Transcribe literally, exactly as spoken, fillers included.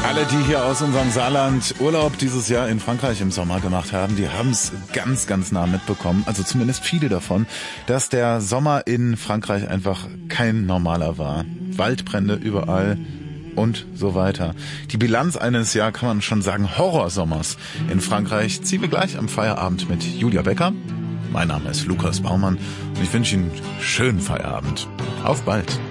Alle, die hier aus unserem Saarland Urlaub dieses Jahr in Frankreich im Sommer gemacht haben, die haben es ganz, ganz nah mitbekommen, also zumindest viele davon, dass der Sommer in Frankreich einfach kein normaler war. Waldbrände überall und so weiter. Die Bilanz eines, ja, kann man schon sagen, Horrorsommers in Frankreich ziehen wir gleich am Feierabend mit Julia Becker. Mein Name ist Lukas Baumann und ich wünsche Ihnen einen schönen Feierabend. Auf bald.